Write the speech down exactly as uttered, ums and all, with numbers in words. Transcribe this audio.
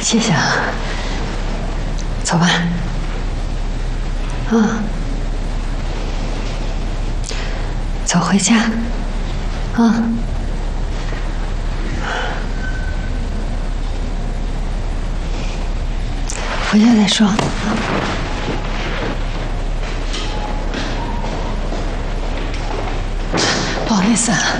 谢谢啊，走吧。啊，走回家。啊，回家再说。啊，不好意思啊。